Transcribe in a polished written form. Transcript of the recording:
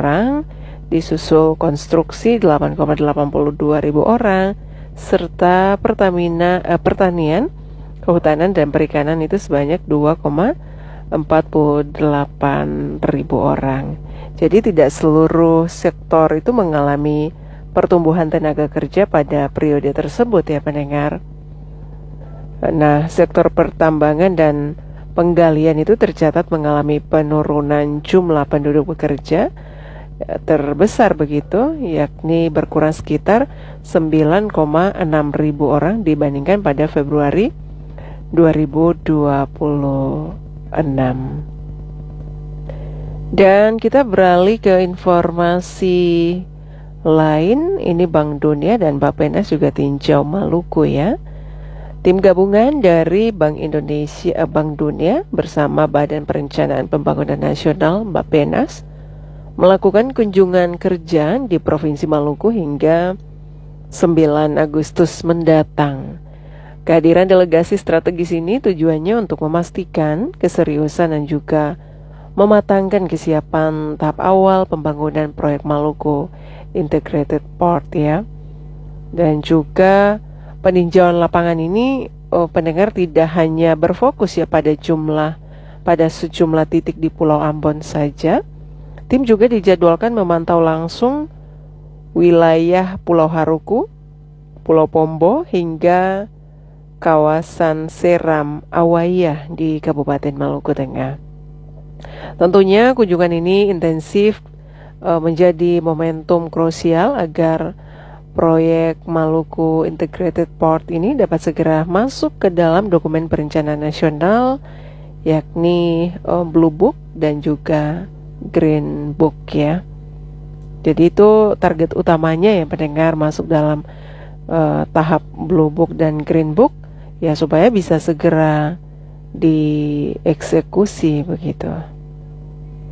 orang, disusul konstruksi 8,82 ribu orang, serta pertanian, kehutanan dan perikanan itu sebanyak 2,48 ribu orang. Jadi tidak seluruh sektor itu mengalami pertumbuhan tenaga kerja pada periode tersebut ya pendengar. Nah, sektor pertambangan dan penggalian itu tercatat mengalami penurunan jumlah penduduk bekerja terbesar begitu, yakni berkurang sekitar 9,6 ribu orang dibandingkan pada Februari 2026. Dan kita beralih ke informasi lain. Ini Bank Dunia dan Bappenas juga tinjau Maluku ya. Tim gabungan dari Bank Dunia bersama Badan Perencanaan Pembangunan Nasional Bappenas melakukan kunjungan kerja di Provinsi Maluku hingga 9 Agustus mendatang. Kehadiran delegasi strategis ini tujuannya untuk memastikan keseriusan dan juga mematangkan kesiapan tahap awal pembangunan proyek Maluku Integrated Port ya. Dan juga peninjauan lapangan ini pendengar tidak hanya berfokus ya pada sejumlah titik di Pulau Ambon saja. Tim juga dijadwalkan memantau langsung wilayah Pulau Haruku, Pulau Pombo hingga kawasan Seram Awaya di Kabupaten Maluku Tengah. Tentunya kunjungan ini intensif menjadi momentum krusial agar proyek Maluku Integrated Port ini dapat segera masuk ke dalam dokumen perencanaan nasional, yakni Blue Book dan juga Green Book ya. Jadi itu target utamanya yang pendengar masuk dalam tahap Blue Book dan Green Book ya, supaya bisa segera dieksekusi begitu.